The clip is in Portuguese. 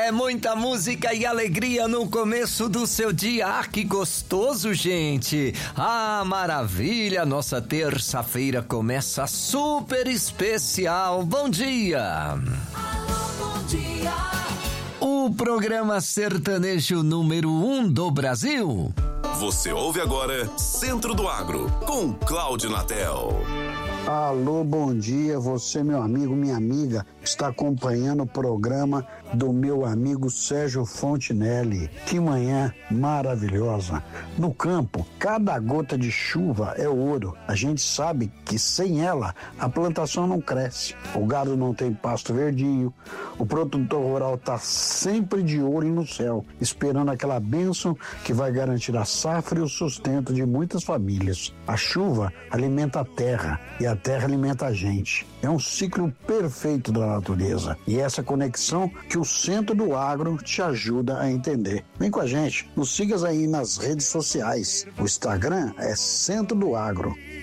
Muita música e alegria no começo do seu dia. Ah, que gostoso, gente. Ah, maravilha, nossa terça-feira começa super especial. Bom dia. Alô, bom dia. O programa sertanejo número 1 do Brasil. Você ouve agora Centro do Agro, com Cláudio Natel. Alô, bom dia, você, meu amigo, minha amiga, está acompanhando o programa do meu amigo Sérgio Fontinelli. Que manhã maravilhosa. No campo, cada gota de chuva é ouro. A gente sabe que sem ela, a plantação não cresce. O gado não tem pasto verdinho. O produtor rural está sempre de olho no céu, esperando aquela bênção que vai garantir a safra e o sustento de muitas famílias. A chuva alimenta a terra e a terra alimenta a gente. É um ciclo perfeito da natureza. E essa conexão que o Centro do Agro te ajuda a entender. Vem com a gente, nos siga aí nas redes sociais. O Instagram é Centro do Agro.